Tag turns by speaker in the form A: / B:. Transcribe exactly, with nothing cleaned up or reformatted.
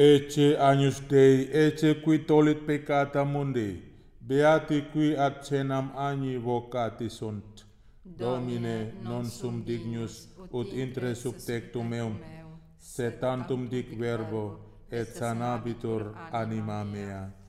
A: Ecce agnus Dei, ecce qui tolit peccata mundi, beati qui ad cenam agni vocati sunt. Domine, non sum dignus ut intre subtectum meum, sed tantum dic verbo, et sanabitur anima mea.